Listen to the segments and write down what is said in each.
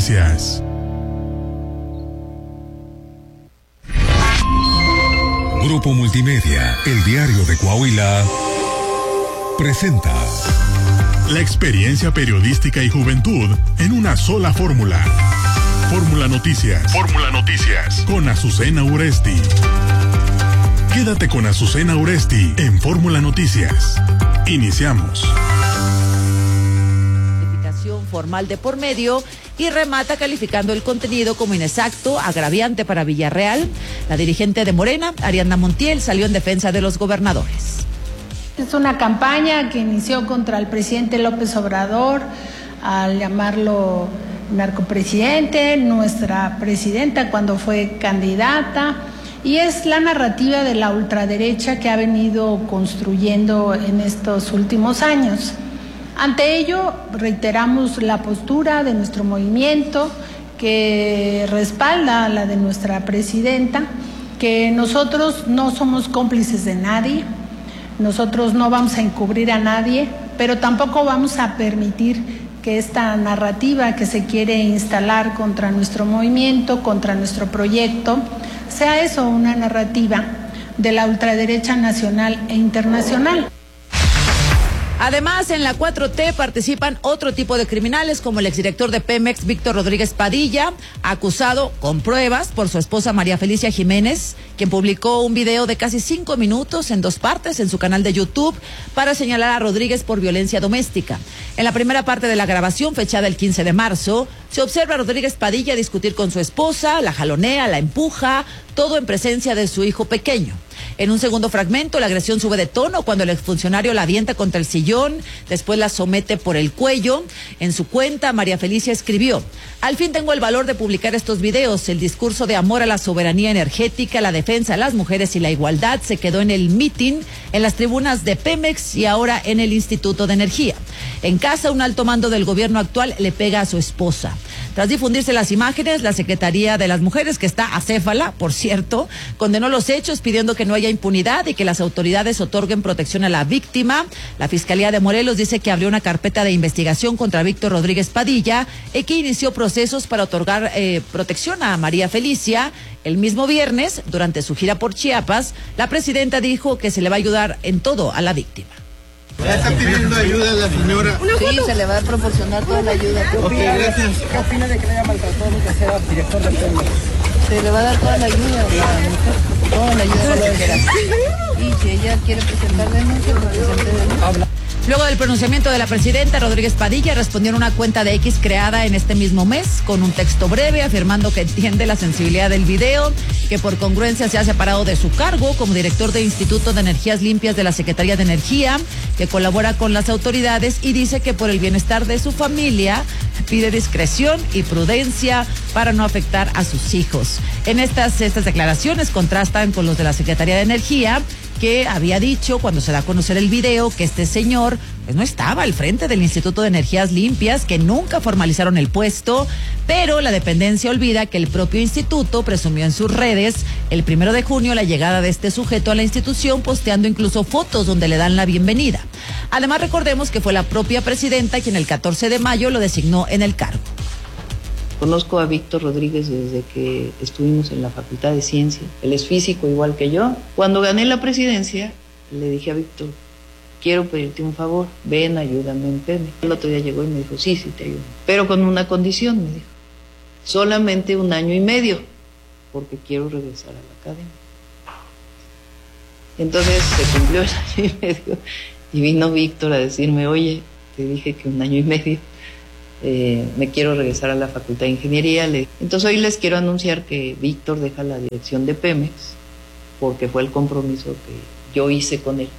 Noticias. Grupo Multimedia, el diario de Coahuila, presenta la experiencia periodística y juventud en una sola fórmula. Fórmula Noticias. Fórmula Noticias. Con Azucena Uresti. Quédate con Azucena Uresti en Fórmula Noticias. Iniciamos. Notificación formal de por medio y remata calificando el contenido como inexacto, agraviante para Villarreal. La dirigente de Morena, Ariadna Montiel, salió en defensa de los gobernadores. Es una campaña que inició contra el presidente López Obrador al llamarlo narcopresidente, nuestra presidenta cuando fue candidata, y es la narrativa de la ultraderecha que ha venido construyendo en estos últimos años. Ante ello, reiteramos la postura de nuestro movimiento que respalda la de nuestra presidenta, que nosotros no somos cómplices de nadie, nosotros no vamos a encubrir a nadie, pero tampoco vamos a permitir que esta narrativa que se quiere instalar contra nuestro movimiento, contra nuestro proyecto, sea eso, una narrativa de la ultraderecha nacional e internacional. Además, en la 4T participan otro tipo de criminales, como el exdirector de Pemex, Víctor Rodríguez Padilla, acusado con pruebas por su esposa María Felicia Jiménez, quien publicó un video de casi 5 minutos en 2 partes en su canal de YouTube para señalar a Rodríguez por violencia doméstica. En la primera parte de la grabación, fechada el 15 de marzo, se observa a Rodríguez Padilla discutir con su esposa, la jalonea, la empuja, todo en presencia de su hijo pequeño. En un segundo fragmento, la agresión sube de tono cuando el exfuncionario la avienta contra el sillón, después la somete por el cuello. En su cuenta, María Felicia escribió: al fin tengo el valor de publicar estos videos. El discurso de amor a la soberanía energética, la defensa de las mujeres y la igualdad se quedó en el mitin, en las tribunas de Pemex y ahora en el Instituto de Energía. En casa, un alto mando del gobierno actual le pega a su esposa. Tras difundirse las imágenes, la Secretaría de las Mujeres, que está acéfala, por cierto, condenó los hechos pidiendo que no haya impunidad y que las autoridades otorguen protección a la víctima. La Fiscalía de Morelos dice que abrió una carpeta de investigación contra Víctor Rodríguez Padilla y que inició procesos para otorgar protección a María Felicia. El mismo viernes, durante su gira por Chiapas, la presidenta dijo que se le va a ayudar en todo a la víctima. ¿Ya está pidiendo ayuda a la señora? Sí, se le va a proporcionar toda la ayuda. Ok, gracias. ¿Qué opina de que le haya maltratado que sea director de Pemex? Se le va a dar toda la ayuda a la mujer, toda la ayuda que quiera. Y si ella quiere presentar denuncia, pues presente denuncia. Luego del pronunciamiento de la presidenta, Rodríguez Padilla respondió en una cuenta de X creada en este mismo mes con un texto breve afirmando que entiende la sensibilidad del video, que por congruencia se ha separado de su cargo como director del Instituto de Energías Limpias de la Secretaría de Energía, que colabora con las autoridades, y dice que por el bienestar de su familia pide discreción y prudencia para no afectar a sus hijos. En estas declaraciones contrastan con los de la Secretaría de Energía, que había dicho cuando se da a conocer el video que este señor pues no estaba al frente del Instituto de Energías Limpias, que nunca formalizaron el puesto, pero la dependencia olvida que el propio instituto presumió en sus redes el 1 de junio la llegada de este sujeto a la institución, posteando incluso fotos donde le dan la bienvenida. Además, recordemos que fue la propia presidenta quien el 14 de mayo lo designó en el cargo. Conozco a Víctor Rodríguez desde que estuvimos en la Facultad de Ciencia. Él es físico igual que yo. Cuando gané la presidencia, le dije a Víctor, quiero pedirte un favor, ven, ayúdame en Pemex. El otro día llegó y me dijo, sí, te ayudo. Pero con una condición, me dijo, solamente 1 año y medio, porque quiero regresar a la academia. Entonces se cumplió el 1 año y medio y vino Víctor a decirme, oye, te dije que 1 año y medio. Me quiero regresar a la Facultad de Ingeniería. Entonces hoy les quiero anunciar que Víctor deja la dirección de Pemex porque fue el compromiso que yo hice con él.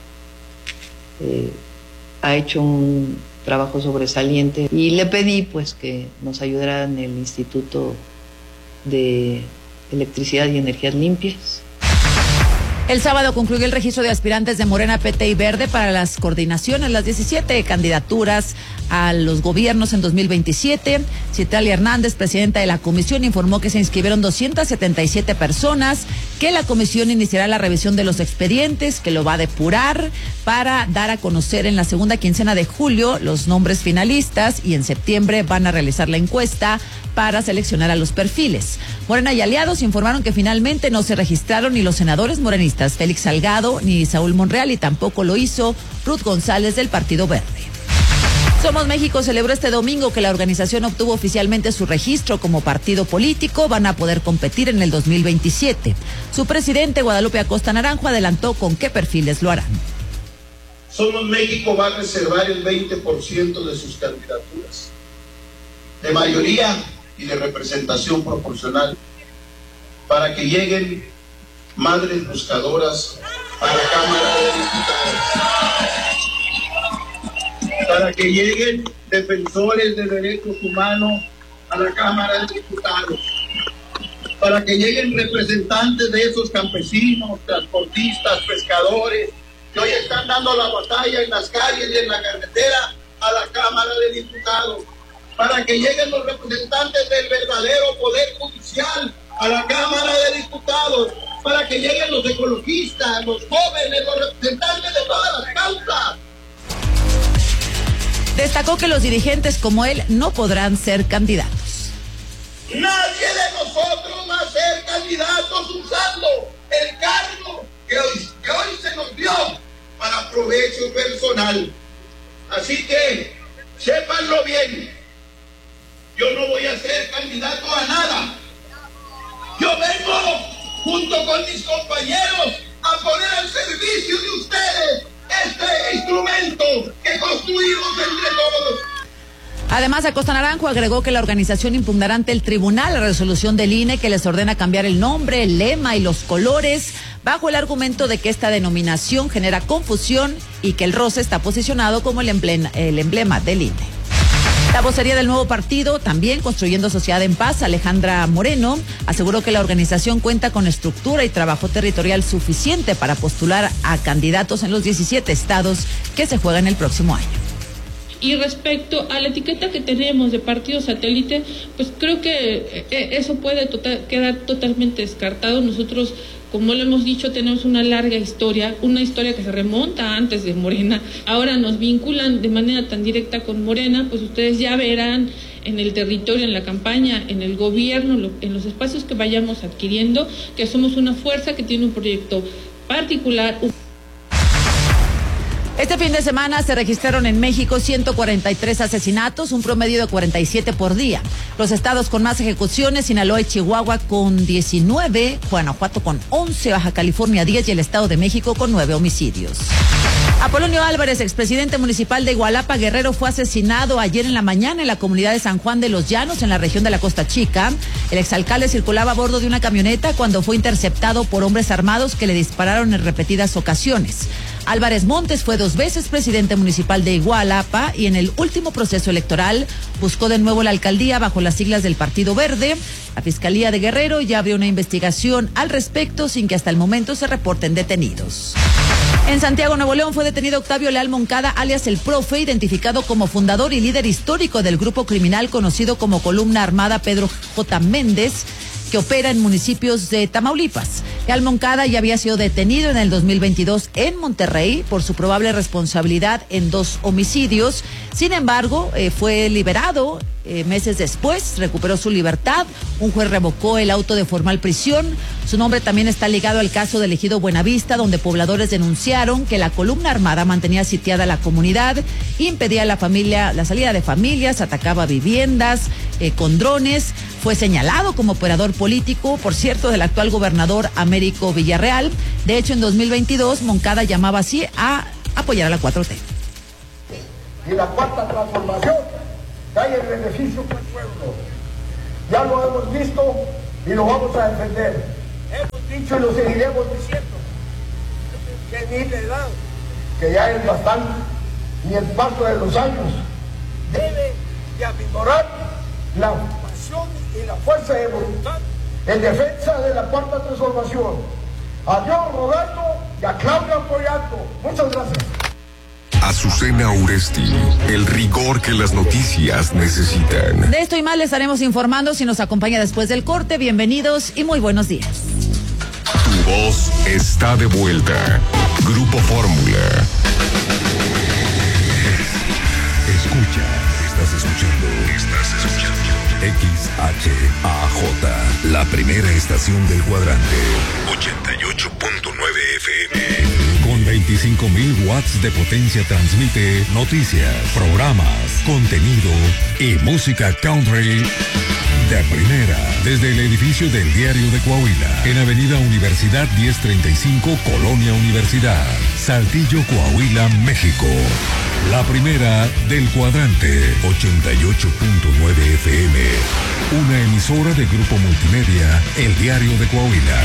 Ha hecho un trabajo sobresaliente y le pedí pues que nos ayudara en el Instituto de Electricidad y Energías Limpias. El sábado concluyó el registro de aspirantes de Morena, PT y Verde para las coordinaciones, las 17 candidaturas a los gobiernos en 2027. Citlali Hernández, presidenta de la comisión, informó que se inscribieron 277 personas, que la comisión iniciará la revisión de los expedientes, que lo va a depurar para dar a conocer en la segunda quincena de julio los nombres finalistas y en septiembre van a realizar la encuesta para seleccionar a los perfiles. Morena y aliados informaron que finalmente no se registraron ni los senadores morenistas Félix Salgado ni Saúl Monreal y tampoco lo hizo Ruth González del Partido Verde. Somos México celebró este domingo que la organización obtuvo oficialmente su registro como partido político. Van a poder competir en el 2027. Su presidente, Guadalupe Acosta Naranjo, adelantó con qué perfiles lo harán. Somos México va a reservar el 20% de sus candidaturas, de mayoría y de representación proporcional, para que lleguen madres buscadoras a la Cámara de Diputados, para que lleguen defensores de derechos humanos a la Cámara de Diputados, para que lleguen representantes de esos campesinos, transportistas, pescadores, que hoy están dando la batalla en las calles y en la carretera a la Cámara de Diputados, para que lleguen los representantes del verdadero poder judicial a la Cámara de Diputados, para que lleguen los ecologistas, los jóvenes, los representantes de todas las causas. Destacó que los dirigentes como él no podrán ser candidatos. Nadie de nosotros va a ser candidatos usando el cargo que hoy se nos dio para provecho personal. Así que, sépanlo bien, yo no voy a ser candidato a nada. Yo vengo, junto con mis compañeros, a poner al servicio de ustedes este instrumento que construimos entre todos. Además, Acosta Naranjo agregó que la organización impugnará ante el tribunal la resolución del INE que les ordena cambiar el nombre, el lema y los colores, bajo el argumento de que esta denominación genera confusión y que el rosa está posicionado como el emblema del INE. La vocería del nuevo partido, también Construyendo Sociedad en Paz, Alejandra Moreno, aseguró que la organización cuenta con estructura y trabajo territorial suficiente para postular a candidatos en los 17 estados que se juegan el próximo año. Y respecto a la etiqueta que tenemos de partido satélite, pues creo que eso puede quedar totalmente descartado. Nosotros, como lo hemos dicho, tenemos una larga historia, una historia que se remonta antes de Morena. Ahora nos vinculan de manera tan directa con Morena, pues ustedes ya verán en el territorio, en la campaña, en el gobierno, en los espacios que vayamos adquiriendo, que somos una fuerza que tiene un proyecto particular. Este fin de semana se registraron en México 143 asesinatos, un promedio de 47 por día. Los estados con más ejecuciones, Sinaloa y Chihuahua con 19, Guanajuato con 11, Baja California 10 y el Estado de México con 9 homicidios. Apolonio Álvarez, expresidente municipal de Igualapa, Guerrero, fue asesinado ayer en la mañana en la comunidad de San Juan de los Llanos, en la región de la Costa Chica. El exalcalde circulaba a bordo de una camioneta cuando fue interceptado por hombres armados que le dispararon en repetidas ocasiones. Álvarez Montes fue 2 veces presidente municipal de Igualapa y en el último proceso electoral buscó de nuevo la alcaldía bajo las siglas del Partido Verde. La Fiscalía de Guerrero ya abrió una investigación al respecto sin que hasta el momento se reporten detenidos. En Santiago, Nuevo León, fue detenido Octavio Leal Moncada, alias El Profe, identificado como fundador y líder histórico del grupo criminal conocido como Columna Armada Pedro J. Méndez, que opera en municipios de Tamaulipas. Leal Moncada ya había sido detenido en el 2022 en Monterrey por su probable responsabilidad en 2 homicidios. Sin embargo, fue liberado meses después, recuperó su libertad. Un juez revocó el auto de formal prisión. Su nombre también está ligado al caso del ejido Buenavista, donde pobladores denunciaron que la Columna Armada mantenía sitiada la comunidad, impedía a la salida de familias, atacaba viviendas con drones. Fue señalado como operador político, por cierto, del actual gobernador Américo Villarreal. De hecho, en 2022, Moncada llamaba así a apoyar a la 4T. Y la cuarta transformación trae el beneficio para el pueblo. Ya lo hemos visto y lo vamos a defender. Hemos dicho y lo seguiremos diciendo que ni la edad, que ya es bastante, ni el paso de los años debe de aminorar la pasión y la fuerza de voluntad en defensa de la cuarta transformación, a Dios rogando y a Claudia apoyando. Muchas gracias. Azucena Uresti, el rigor que las noticias necesitan. De esto y más le estaremos informando si nos acompaña después del corte. Bienvenidos y muy buenos días. Tu voz está de vuelta. Grupo Fórmula. Estás escuchando XHAJ, la primera estación del cuadrante. 88.9 FM. Con 25.000 watts de potencia transmite noticias, programas, contenido y música country de primera. Desde el edificio del Diario de Coahuila, en Avenida Universidad 1035, Colonia Universidad, Saltillo, Coahuila, México. La primera del cuadrante, 88.9 FM. Una emisora de Grupo Multimedia, El Diario de Coahuila.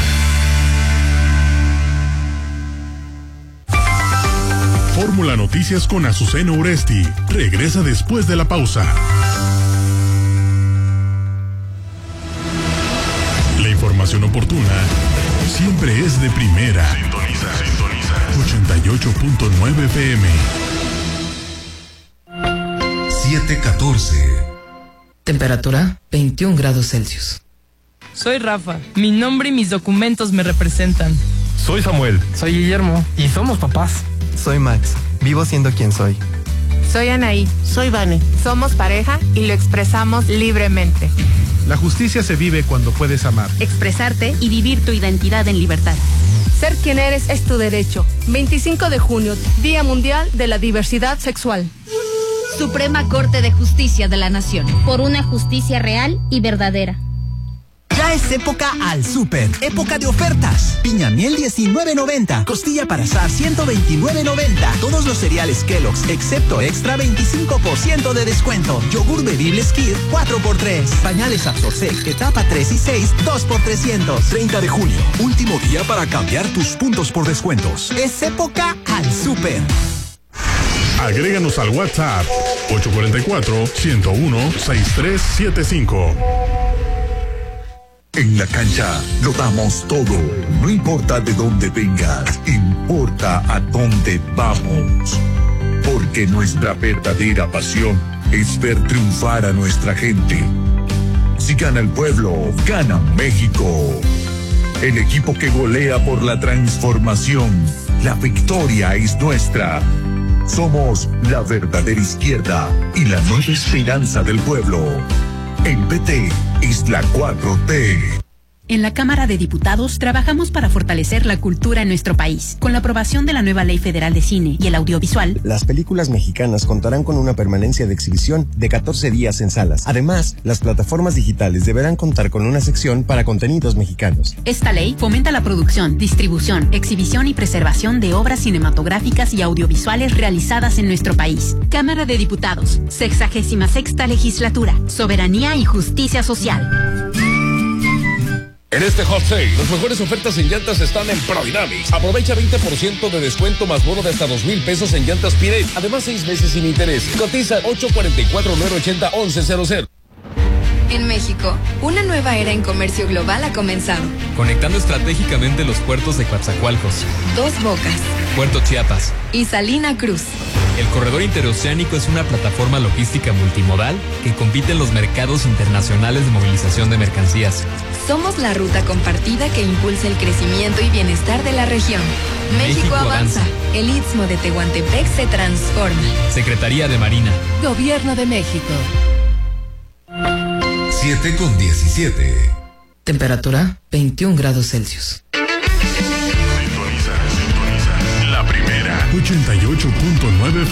Fórmula Noticias con Azucena Uresti. Regresa después de la pausa. La información oportuna siempre es de primera. Sintoniza. 88.9 FM. 7:14. Temperatura 21 grados Celsius. Soy Rafa. Mi nombre y mis documentos me representan. Soy Samuel. Soy Guillermo. Y somos papás. Soy Max. Vivo siendo quien soy. Soy Anaí. Soy Vane. Somos pareja y lo expresamos libremente. La justicia se vive cuando puedes amar, expresarte y vivir tu identidad en libertad. Ser quien eres es tu derecho. 25 de junio, Día Mundial de la Diversidad Sexual. Suprema Corte de Justicia de la Nación. Por una justicia real y verdadera. Ya es época al súper. Época de ofertas. Piña miel $19.90. Costilla para asar $129.90. Todos los cereales Kellogg's, excepto Extra, 25% de descuento. Yogur bebible Skid, 4x3. Pañales Absorsec, etapa 3 y 6, 2x300. 30 de junio, último día para cambiar tus puntos por descuentos. Es época al súper. Agréganos al WhatsApp 844-101-6375. En la cancha lo damos todo. No importa de dónde vengas, importa a dónde vamos. Porque nuestra verdadera pasión es ver triunfar a nuestra gente. Si gana el pueblo, gana México. El equipo que golea por la transformación. La victoria es nuestra. Somos la verdadera izquierda y la nueva esperanza del pueblo. El PT es la 4T. En la Cámara de Diputados trabajamos para fortalecer la cultura en nuestro país. Con la aprobación de la nueva Ley Federal de Cine y el Audiovisual, las películas mexicanas contarán con una permanencia de exhibición de 14 días en salas. Además, las plataformas digitales deberán contar con una sección para contenidos mexicanos. Esta ley fomenta la producción, distribución, exhibición y preservación de obras cinematográficas y audiovisuales realizadas en nuestro país. Cámara de Diputados, 66ª Legislatura, Soberanía y Justicia Social. En este hot sale, las mejores ofertas en llantas están en Prodynamics. Aprovecha 20% de descuento más bono de hasta 2,000 pesos en llantas Pirelli. Además, 6 meses sin interés. Cotiza 844-980-1100. En México, una nueva era en comercio global ha comenzado. Conectando estratégicamente los puertos de Coatzacoalcos, Dos Bocas, Puerto Chiapas y Salina Cruz. El corredor interoceánico es una plataforma logística multimodal que compite en los mercados internacionales de movilización de mercancías. Somos la ruta compartida que impulsa el crecimiento y bienestar de la región. México avanza. El Istmo de Tehuantepec se transforma. Secretaría de Marina. Gobierno de México. 7:17. Temperatura 21 grados Celsius. Sintoniza. La primera. 88.9